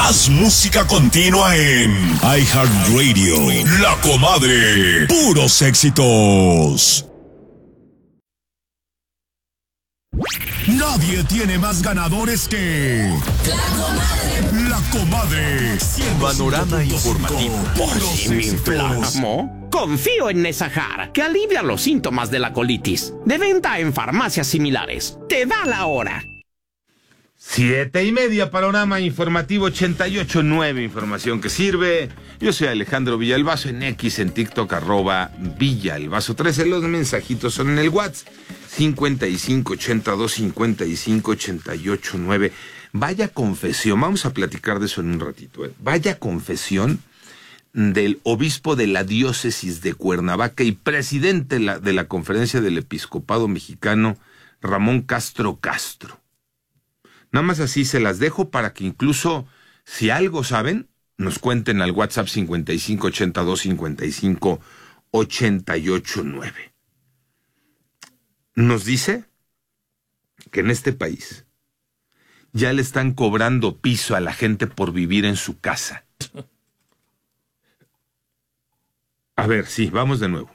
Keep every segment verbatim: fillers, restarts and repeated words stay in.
Más música continua en iHeartRadio. La Comadre. Puros éxitos. Nadie tiene más ganadores que La Comadre. La Comadre. Panorama informativo. Por si me inflamo, confío en Nesajar, que alivia los síntomas de la colitis. De venta en farmacias similares. Te da la hora. Siete y media, Panorama Informativo ochenta y ocho punto nueve, información que sirve. Yo soy Alejandro Villalbazo, en X, en TikTok, arroba Villalbazo trece. Los mensajitos son en el WhatsApp, cincuenta y cinco, ochenta y dos, cincuenta y cinco, ochenta y ocho, nueve. Vaya confesión, vamos a platicar de eso en un ratito, ¿eh? Vaya confesión del obispo de la diócesis de Cuernavaca y presidente de la, de la Conferencia del Episcopado Mexicano, Ramón Castro Castro. Nada más así se las dejo para que incluso, si algo saben, nos cuenten al WhatsApp cincuenta y cinco, ochenta y dos, cincuenta y cinco, ochenta y ocho, nueve. Nos dice que en este país ya le están cobrando piso a la gente por vivir en su casa. A ver, sí, vamos de nuevo.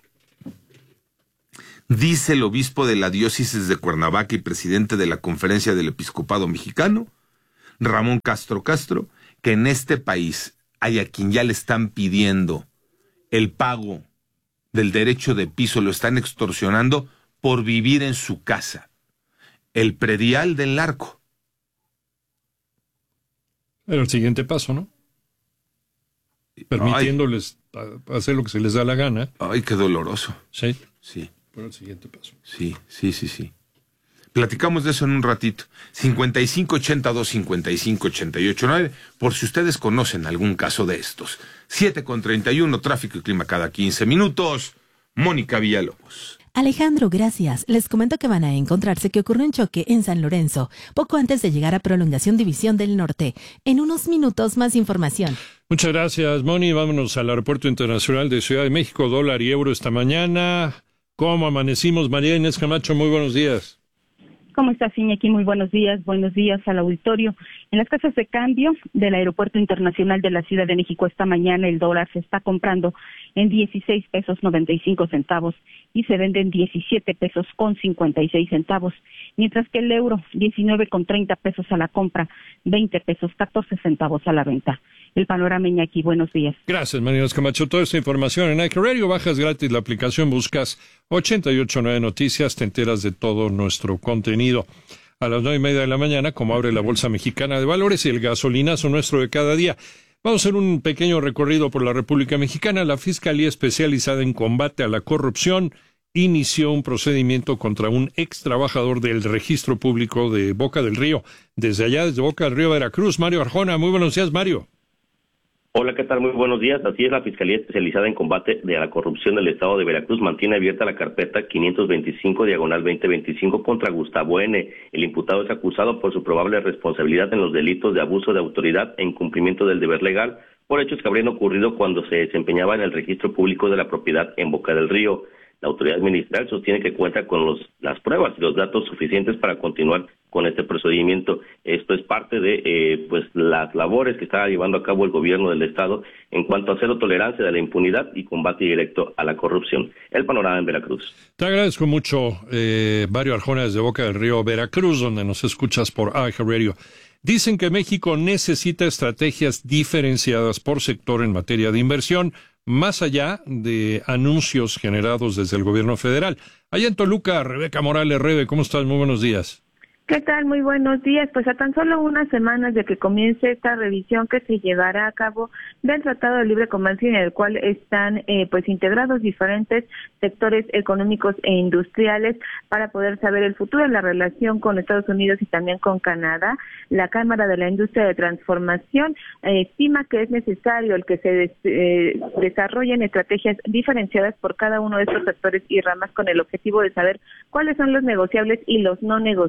Dice el obispo de la diócesis de Cuernavaca y presidente de la Conferencia del Episcopado Mexicano, Ramón Castro Castro, que en este país hay a quien ya le están pidiendo el pago del derecho de piso, lo están extorsionando por vivir en su casa. El predial del narco. Era el siguiente paso, ¿no? Permitiéndoles ay, hacer lo que se les da la gana. Ay, qué doloroso. Sí. Sí. Por el siguiente paso. Sí, sí, sí, sí. Platicamos de eso en un ratito. cincuenta y cinco, ochenta y dos, cincuenta y cinco, ochenta y ocho, nueve, por si ustedes conocen algún caso de estos. siete con treinta y uno, tráfico y clima cada quince minutos. Mónica Villalobos. Alejandro, gracias. Les comento que van a encontrarse que ocurrió un choque en San Lorenzo, poco antes de llegar a Prolongación División del Norte. En unos minutos, más información. Muchas gracias, Moni. Vámonos al Aeropuerto Internacional de Ciudad de México, dólar y euro esta mañana. ¿Cómo amanecimos? María Inés Camacho, muy buenos días. ¿Cómo estás, Iñaki? Muy buenos días. Buenos días al auditorio. En las casas de cambio del Aeropuerto Internacional de la Ciudad de México esta mañana el dólar se está comprando en dieciséis pesos noventa y cinco centavos y se vende en diecisiete pesos con cincuenta y seis centavos, mientras que el euro diecinueve con treinta pesos a la compra, veinte pesos catorce centavos a la venta. El panorama, Iñaki, buenos días. Gracias, María Inés Camacho. Toda esta información en iHeartRadio, bajas gratis la aplicación, buscas ochenta y ocho punto nueve Noticias, te enteras de todo nuestro contenido. A las nueve y media de la mañana, como abre la Bolsa Mexicana de Valores y el gasolinazo nuestro de cada día. Vamos a hacer un pequeño recorrido por la República Mexicana. La Fiscalía Especializada en Combate a la Corrupción inició un procedimiento contra un ex trabajador del Registro Público de Boca del Río. Desde allá, desde Boca del Río, Veracruz, Mario Arjona. Muy buenos días, Mario. Hola, ¿qué tal? Muy buenos días. Así es, la Fiscalía Especializada en Combate de la Corrupción del Estado de Veracruz mantiene abierta la carpeta quinientos veinticinco diagonal veinte veinticinco contra Gustavo N. El imputado es acusado por su probable responsabilidad en los delitos de abuso de autoridad e incumplimiento del deber legal por hechos que habrían ocurrido cuando se desempeñaba en el Registro Público de la Propiedad en Boca del Río. La autoridad ministerial sostiene que cuenta con los, las pruebas y los datos suficientes para continuar con este procedimiento. Esto es parte de eh, pues las labores que está llevando a cabo el gobierno del Estado en cuanto a cero tolerancia de la impunidad y combate directo a la corrupción. El panorama en Veracruz. Te agradezco mucho, eh, Mario Arjona, desde Boca del Río, Veracruz, donde nos escuchas por iHeartRadio. Dicen que México necesita estrategias diferenciadas por sector en materia de inversión, más allá de anuncios generados desde el gobierno federal. Allá en Toluca, Rebeca Morales. Rebe, ¿cómo estás? Muy buenos días. ¿Qué tal? Muy buenos días. Pues a tan solo unas semanas de que comience esta revisión que se llevará a cabo del Tratado de Libre Comercio, en el cual están eh, pues integrados diferentes sectores económicos e industriales para poder saber el futuro de la relación con Estados Unidos y también con Canadá. La Cámara de la Industria de Transformación eh, estima que es necesario el que se des, eh, desarrollen estrategias diferenciadas por cada uno de estos sectores y ramas con el objetivo de saber cuáles son los negociables y los no negociables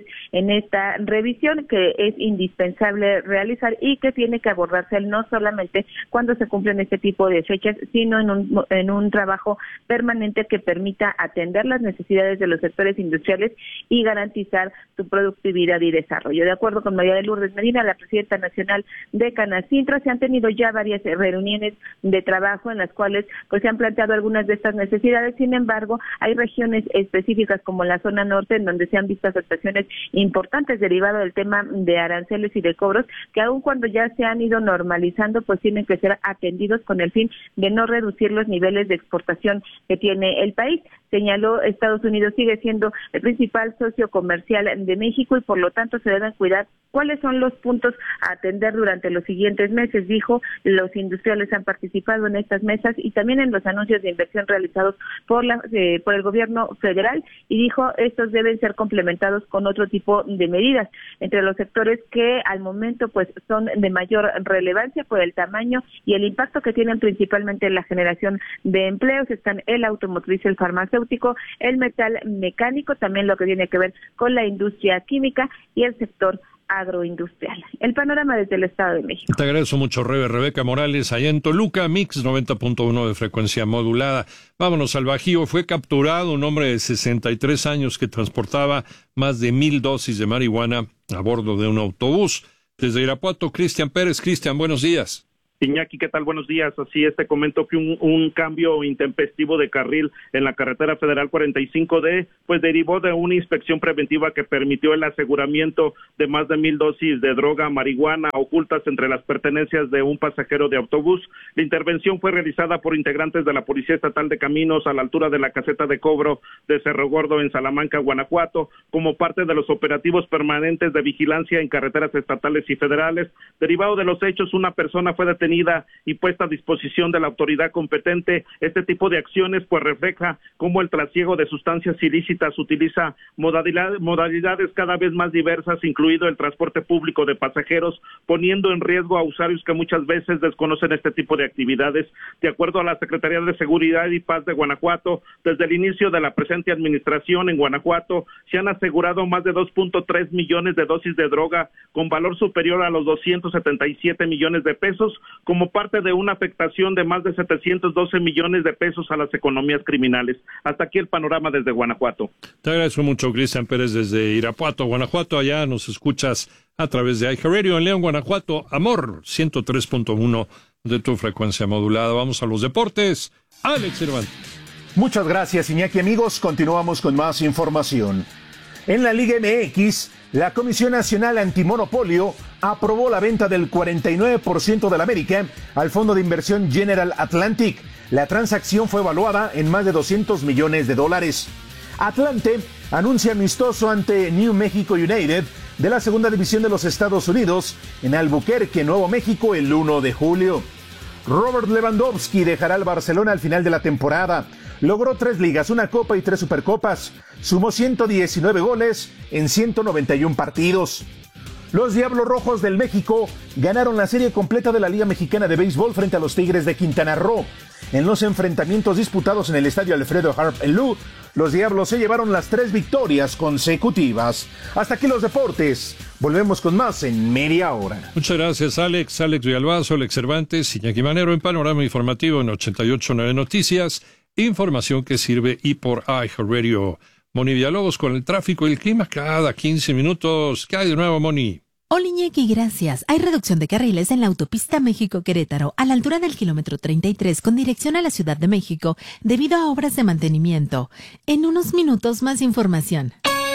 en esta revisión que es indispensable realizar y que tiene que abordarse no solamente cuando se cumplen este tipo de fechas, sino en un, en un trabajo permanente que permita atender las necesidades de los sectores industriales y garantizar su productividad y desarrollo. De acuerdo con María de Lourdes Medina, la presidenta nacional de Canacintra, se han tenido ya varias reuniones de trabajo en las cuales pues se han planteado algunas de estas necesidades. Sin embargo, hay regiones específicas como la zona norte en donde se han visto afectaciones importantes derivado del tema de aranceles y de cobros que aun cuando ya se han ido normalizando, pues tienen que ser atendidos con el fin de no reducir los niveles de exportación que tiene el país. Señaló, Estados Unidos sigue siendo el principal socio comercial de México y por lo tanto se deben cuidar cuáles son los puntos a atender durante los siguientes meses. Dijo, los industriales han participado en estas mesas y también en los anuncios de inversión realizados por la eh, por el gobierno federal, y dijo, estos deben ser complementados con otro tipo de medidas. Entre los sectores que al momento pues son de mayor relevancia por el tamaño y el impacto que tienen principalmente en la generación de empleos están el automotriz, el farmacéutico, el metal mecánico, también lo que tiene que ver con la industria química y el sector agroindustrial. El panorama desde el Estado de México. Te agradezco mucho, Rebe. Rebeca Morales, allá en Toluca, Mix noventa punto uno de frecuencia modulada. Vámonos al Bajío. Fue capturado un hombre de sesenta y tres años que transportaba más de mil dosis de marihuana a bordo de un autobús. Desde Irapuato, Cristian Pérez. Cristian, buenos días. Iñaki, ¿qué tal? Buenos días. Así es, te comento que un, un cambio intempestivo de carril en la carretera federal cuarenta y cinco D, pues derivó de una inspección preventiva que permitió el aseguramiento de más de mil dosis de droga, marihuana, ocultas entre las pertenencias de un pasajero de autobús. La intervención fue realizada por integrantes de la Policía Estatal de Caminos a la altura de la caseta de cobro de Cerro Gordo en Salamanca, Guanajuato, como parte de los operativos permanentes de vigilancia en carreteras estatales y federales. Derivado de los hechos, una persona fue detenida y puesta a disposición de la autoridad competente. Este tipo de acciones pues refleja cómo el trasiego de sustancias ilícitas utiliza modalidad, modalidades cada vez más diversas, incluido el transporte público de pasajeros, poniendo en riesgo a usuarios que muchas veces desconocen este tipo de actividades. De acuerdo a la Secretaría de Seguridad y Paz de Guanajuato, desde el inicio de la presente administración en Guanajuato se han asegurado más de dos punto tres millones de dosis de droga con valor superior a los doscientos setenta y siete millones de pesos, como parte de una afectación de más de setecientos doce millones de pesos a las economías criminales. Hasta aquí el panorama desde Guanajuato. Te agradezco mucho, Cristian Pérez, desde Irapuato, Guanajuato. Allá nos escuchas a través de iHeartRadio en León, Guanajuato. Amor, ciento tres punto uno de tu frecuencia modulada. Vamos a los deportes. Alex Cervantes. Muchas gracias, Iñaki. Amigos, continuamos con más información. En la Liga M X, la Comisión Nacional Antimonopolio aprobó la venta del cuarenta y nueve por ciento del América al fondo de inversión General Atlantic. La transacción fue evaluada en más de doscientos millones de dólares. Atlante anuncia amistoso ante New Mexico United de la segunda división de los Estados Unidos en Albuquerque, Nuevo México, el uno de julio. Robert Lewandowski dejará al Barcelona al final de la temporada. Logró tres ligas, una copa y tres supercopas. Sumó ciento diecinueve goles en ciento noventa y uno partidos. Los Diablos Rojos del México ganaron la serie completa de la Liga Mexicana de Béisbol frente a los Tigres de Quintana Roo. En los enfrentamientos disputados en el estadio Alfredo Harp Elú, los Diablos se llevaron las tres victorias consecutivas. Hasta aquí los deportes. Volvemos con más en media hora. Muchas gracias, Alex. Alex Villalbazo, Alex Cervantes, Iñaki Manero en Panorama Informativo en ochenta y ocho punto nueve Noticias. Información que sirve y por iHeartRadio. Moni Villalobos con el tráfico y el clima cada quince minutos. ¿Qué hay de nuevo, Moni? Hola, Iñaki, gracias. Hay reducción de carriles en la autopista México-Querétaro a la altura del kilómetro treinta y tres con dirección a la Ciudad de México debido a obras de mantenimiento. En unos minutos más información.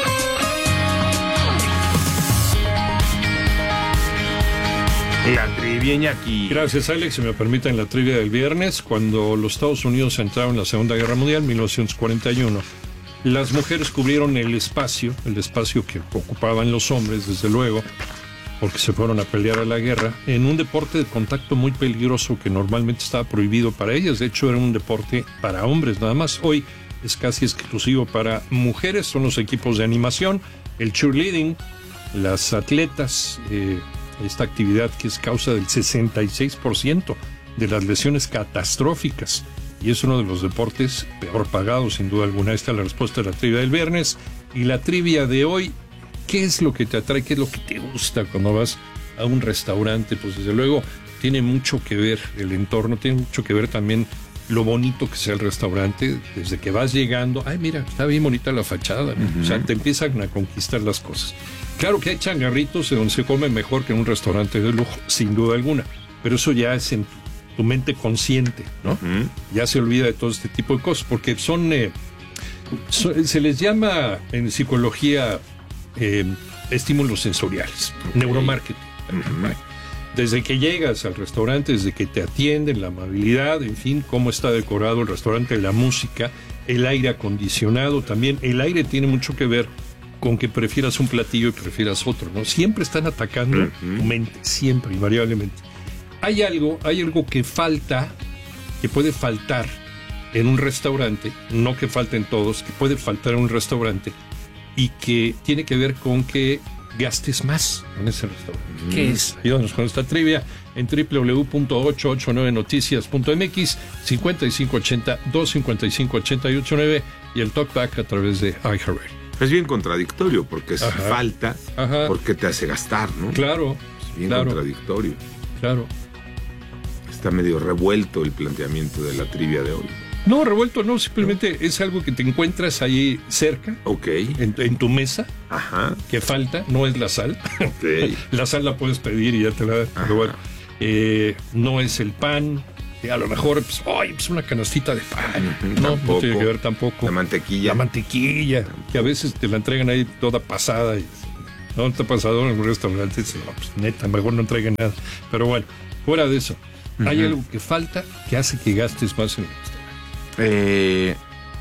La trivia, Iñaki. Gracias, Alex. Si me permiten, la trivia del viernes, cuando los Estados Unidos entraron en la Segunda Guerra Mundial, mil novecientos cuarenta y uno, las mujeres cubrieron el espacio, el espacio que ocupaban los hombres, desde luego, porque se fueron a pelear a la guerra, en un deporte de contacto muy peligroso que normalmente estaba prohibido para ellas. De hecho, era un deporte para hombres nada más. Hoy es casi exclusivo para mujeres. Son los equipos de animación, el cheerleading, las atletas, eh, esta actividad que es causa del sesenta y seis por ciento de las lesiones catastróficas. Y es uno de los deportes peor pagados, sin duda alguna. Esta es la respuesta de la trivia del viernes. Y la trivia de hoy, ¿qué es lo que te atrae? ¿Qué es lo que te gusta cuando vas a un restaurante? Pues desde luego tiene mucho que ver el entorno, tiene mucho que ver también lo bonito que sea el restaurante, desde que vas llegando, ay mira, está bien bonita la fachada, ¿no? Uh-huh. O sea, te empiezan a conquistar las cosas. Claro que hay changarritos donde se come mejor que en un restaurante de lujo, sin duda alguna, pero eso ya es en tu, tu mente consciente, ¿no? Uh-huh. Ya se olvida de todo este tipo de cosas, porque son, eh, son se les llama en psicología eh, estímulos sensoriales, okay. Neuromarketing. Uh-huh. Desde que llegas al restaurante, desde que te atienden, la amabilidad, en fin, cómo está decorado el restaurante, la música, el aire acondicionado también. El aire tiene mucho que ver con que prefieras un platillo y prefieras otro, ¿no? Siempre están atacando uh-huh. tu mente, siempre, invariablemente. Hay algo, hay algo que falta, que puede faltar en un restaurante, no que falten todos, que puede faltar en un restaurante y que tiene que ver con que gastes más en ese restaurante. Mm. ¿Qué es? Ayúdanos con esta trivia en doble u doble u doble u punto ocho ocho nueve noticias punto m x, cincuenta y cinco ochenta, doscientos cincuenta y cinco, ochenta y ocho nueve y el talkback a través de iHeartRadio. Es bien contradictorio porque es Ajá. falta, Ajá. porque te hace gastar, ¿no? Claro. Es bien claro. contradictorio. Claro. Está medio revuelto el planteamiento de la trivia de hoy. No, revuelto no, simplemente no. Es algo que te encuentras ahí cerca, okay. en, en tu mesa, Ajá. que falta, no es la sal. Okay. La sal la puedes pedir y ya te la dan, pero bueno, eh, no es el pan, a lo mejor, pues, ay, pues una canastita de pan, uh-huh, no, no tiene que ver tampoco. La mantequilla. La mantequilla, que a veces te la entregan ahí toda pasada y no te ha pasado en un restaurante, no, pues neta, mejor no traigan nada, pero bueno, fuera de eso, uh-huh. hay algo que falta que hace que gastes más en el restaurante. Eh,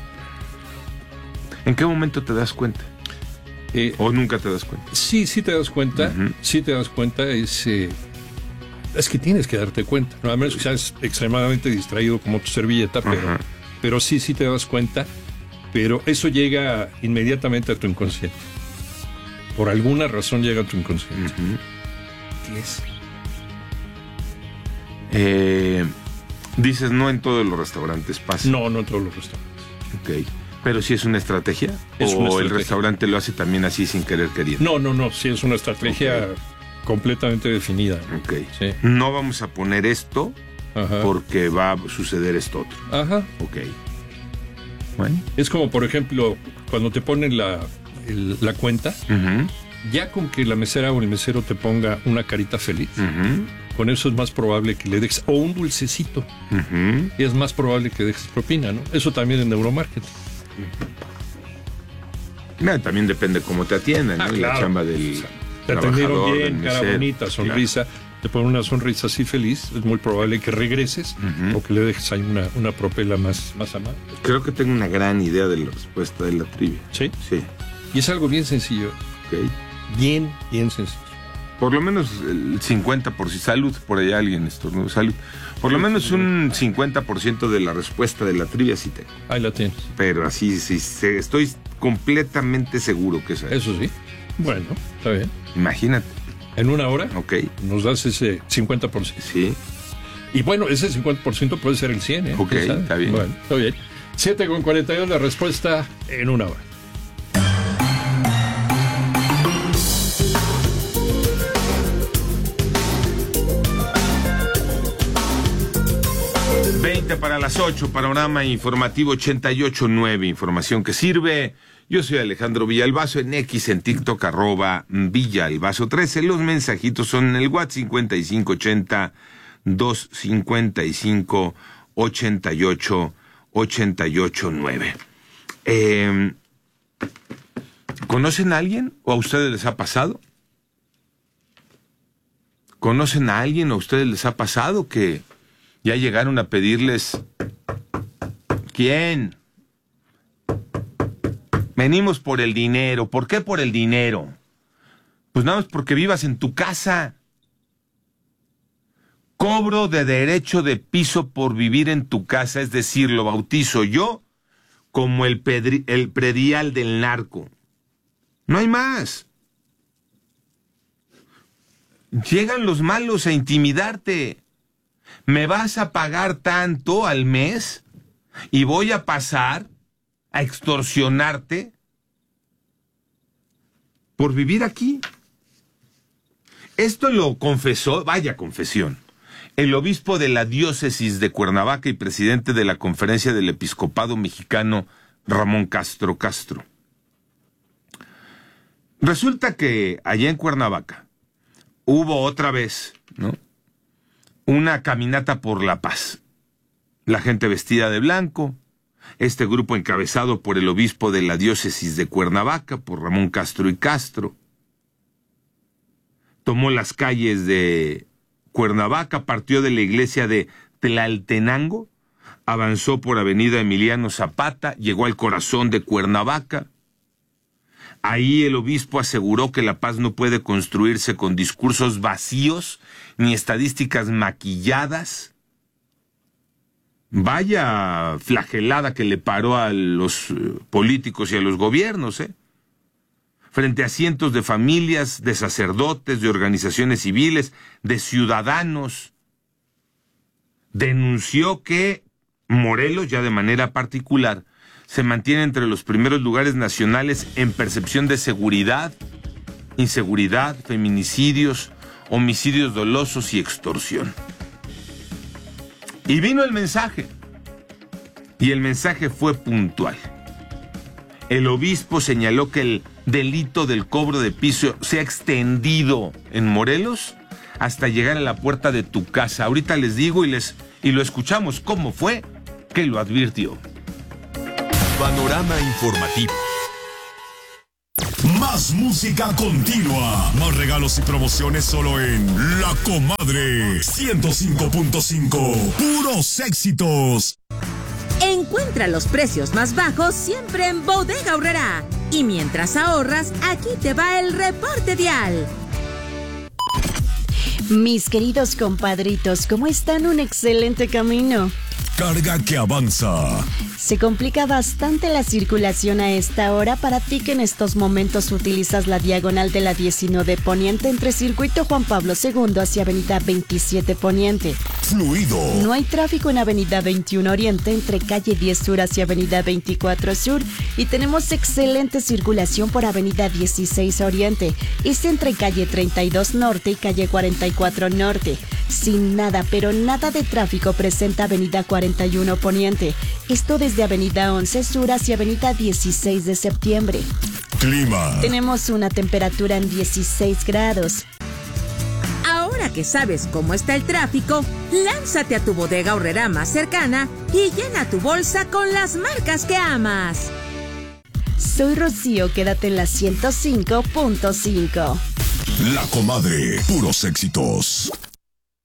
¿En qué momento te das cuenta? Eh, ¿O nunca te das cuenta? Sí, sí te das cuenta. Uh-huh. Sí te das cuenta. Es, eh, es que tienes que darte cuenta. No, a menos que seas extremadamente distraído como tu servilleta, pero, uh-huh. pero sí, sí te das cuenta. Pero eso llega inmediatamente a tu inconsciente. Por alguna razón llega a tu inconsciente. Uh-huh. ¿Qué es? Eh... Dices, no en todos los restaurantes pasa. No, no en todos los restaurantes. Ok. ¿Pero si es una estrategia? Es ¿O una estrategia. El restaurante lo hace también así sin querer queriendo? No, no, no. Sí es una estrategia okay. completamente definida. Ok. Sí. No vamos a poner esto Ajá. porque va a suceder esto otro. Ajá. Ok. Bueno. Es como, por ejemplo, cuando te ponen la, el, la cuenta, uh-huh. ya con que la mesera o el mesero te ponga una carita feliz, uh-huh. con eso es más probable que le dejes, o un dulcecito, uh-huh. y es más probable que dejes propina, ¿no? Eso también en neuromarketing. No, también depende cómo te atiendan, ah, ¿no? Claro. La chamba del o sea, te atendieron bien, cara mesero. Bonita, sonrisa, claro. Te ponen una sonrisa así feliz, es muy probable que regreses uh-huh. o que le dejes ahí una, una propela más, más amable. Creo que tengo una gran idea de la respuesta de la trivia. ¿Sí? Sí. Y es algo bien sencillo. Ok. Bien, bien sencillo. Por lo menos el cincuenta por ciento, salud, por allá alguien estornudó, salud. Por lo menos un cincuenta por ciento de la respuesta de la trivia sí tengo. Ahí la tienes. Pero así, sí, sí, estoy completamente seguro que es ahí. Eso sí. Bueno, está bien. Imagínate. En una hora Ok. nos das ese cincuenta por ciento. Sí. Y bueno, ese cincuenta por ciento puede ser el cien, ¿eh? Ok, está bien. Bueno, está bien. siete con cuarenta y dos la respuesta en una hora. veinte para las ocho, panorama informativo ochenta y ocho nueve, información que sirve. Yo soy Alejandro Villalbazo, en X, en TikTok, arroba Villalbazo trece. Los mensajitos son en el WhatsApp cincuenta y cinco ochenta, doscientos cincuenta y cinco, ochenta y ocho, ochenta y ocho nueve. Eh, ¿Conocen a alguien o a ustedes les ha pasado? ¿Conocen a alguien o a ustedes les ha pasado que ya llegaron a pedirles? ¿Quién? Venimos por el dinero. ¿Por qué por el dinero? Pues nada más porque vivas en tu casa. Cobro de derecho de piso por vivir en tu casa, es decir, lo bautizo yo como el, pedri- el predial del narco. No hay más. Llegan los malos a intimidarte. ¿Me vas a pagar tanto al mes? ¿Y voy a pasar a extorsionarte? por vivir aquí. Esto lo confesó, vaya confesión, el obispo de la diócesis de Cuernavaca y presidente de la Conferencia del Episcopado Mexicano, Ramón Castro Castro. Resulta que allá en Cuernavaca hubo otra vez, ¿no?, una caminata por la paz. La gente vestida de blanco, este grupo encabezado por el obispo de la diócesis de Cuernavaca, por Ramón Castro y Castro, tomó las calles de Cuernavaca, partió de la iglesia de Tlaltenango, avanzó por avenida Emiliano Zapata, llegó al corazón de Cuernavaca. Ahí el obispo aseguró que la paz no puede construirse con discursos vacíos ni estadísticas maquilladas. Vaya flagelada que le paró a los políticos y a los gobiernos, ¿eh? Frente a cientos de familias, de sacerdotes, de organizaciones civiles, de ciudadanos, denunció que Morelos, ya de manera particular, se mantiene entre los primeros lugares nacionales en percepción de seguridad, inseguridad, feminicidios, homicidios dolosos y extorsión. Y vino el mensaje, y el mensaje fue puntual. El obispo señaló que el delito del cobro de piso se ha extendido en Morelos hasta llegar a la puerta de tu casa. Ahorita les digo y les y lo escuchamos cómo fue que lo advirtió. Panorama informativo. Más música continua. Más regalos y promociones solo en La Comadre ciento cinco punto cinco. Puros éxitos. Encuentra los precios más bajos siempre en Bodega Aurrerá. Y mientras ahorras, aquí te va el reporte dial. Mis queridos compadritos, ¿cómo están? Un excelente camino. Carga que avanza. Se complica bastante la circulación a esta hora. Para ti que en estos momentos utilizas la diagonal de la diecinueve Poniente entre Circuito Juan Pablo segundo hacia Avenida veintisiete Poniente. Fluido. No hay tráfico en Avenida veintiuno Oriente entre Calle diez Sur hacia Avenida veinticuatro Sur. Y tenemos excelente circulación por Avenida dieciséis Oriente. Es entre Calle treinta y dos Norte y Calle cuarenta y cuatro Norte. Sin nada, pero nada de tráfico presenta Avenida cuarenta y uno Poniente. Esto desde Avenida once Sur hacia Avenida dieciséis de septiembre. Clima. Tenemos una temperatura en dieciséis grados. Ahora que sabes cómo está el tráfico, lánzate a tu Bodega Aurrerá más cercana y llena tu bolsa con las marcas que amas. Soy Rocío, quédate en la ciento cinco punto cinco. La Comadre, puros éxitos.